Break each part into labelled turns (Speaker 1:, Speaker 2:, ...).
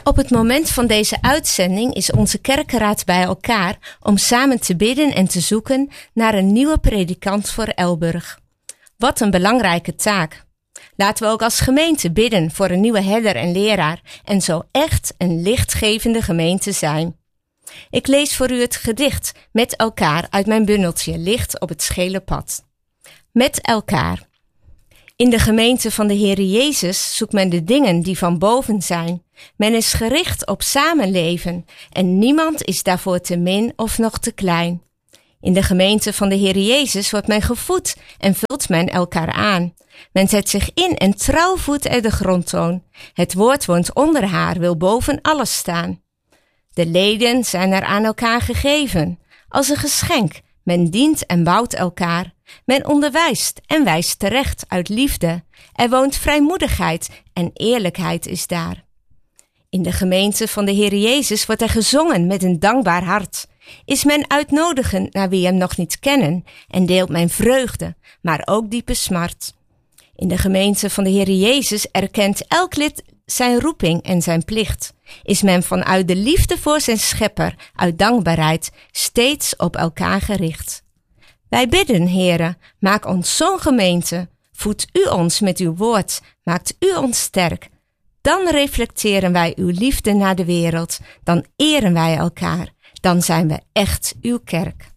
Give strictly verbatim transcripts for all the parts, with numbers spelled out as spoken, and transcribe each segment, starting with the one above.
Speaker 1: Op het moment van deze uitzending is onze kerkenraad bij elkaar om samen te bidden en te zoeken naar een nieuwe predikant voor Elburg. Wat een belangrijke taak. Laten we ook als gemeente bidden voor een nieuwe herder en leraar en zo echt een lichtgevende gemeente zijn. Ik lees voor u het gedicht Met elkaar uit mijn bundeltje Licht op het schele pad. Met elkaar. In de gemeente van de Heere Jezus zoekt men de dingen die van boven zijn. Men is gericht op samenleven en niemand is daarvoor te min of nog te klein. In de gemeente van de Heere Jezus wordt men gevoed en vult men elkaar aan. Men zet zich in en trouw voedt er de grondtoon. Het woord woont onder haar, wil boven alles staan. De leden zijn er aan elkaar gegeven, als een geschenk. Men dient en bouwt elkaar. Men onderwijst en wijst terecht uit liefde. Er woont vrijmoedigheid en eerlijkheid is daar. In de gemeente van de Heere Jezus wordt er gezongen met een dankbaar hart. Is men uitnodigend naar wie hem nog niet kennen en deelt men vreugde, maar ook diepe smart. In de gemeente van de Heere Jezus erkent elk lid zijn roeping en zijn plicht. Is men vanuit de liefde voor zijn schepper, uit dankbaarheid, steeds op elkaar gericht. Wij bidden, Heere, maak ons zo'n gemeente. Voed u ons met uw woord, maakt u ons sterk. Dan reflecteren wij uw liefde naar de wereld, dan eren wij elkaar. Dan zijn we echt uw kerk.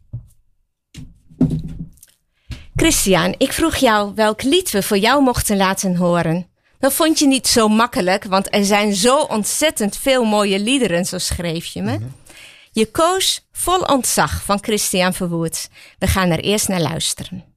Speaker 1: Christian, ik vroeg jou welk lied we voor jou mochten laten horen. Dat vond je niet zo makkelijk, want er zijn zo ontzettend veel mooie liederen, zo schreef je me. Mm-hmm. Je koos Vol ontzag van Christian Verwoerd. We gaan er eerst naar luisteren.